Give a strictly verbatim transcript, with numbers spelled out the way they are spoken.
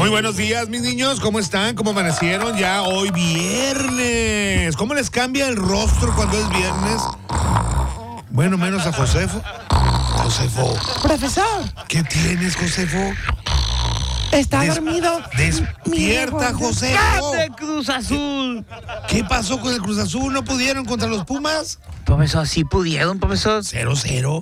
Muy buenos días, mis niños. ¿Cómo están? ¿Cómo amanecieron? Ya hoy viernes. ¿Cómo les cambia el rostro cuando es viernes? Bueno, menos a Josefo. Josefo. Profesor. ¿Qué tienes, Josefo? Está Des- dormido. Despierta, Mi Josefo. ¡Grande Cruz Azul! ¿Qué pasó con el Cruz Azul? ¿No pudieron contra los Pumas? Profesor, sí pudieron, profesor. Cero, cero.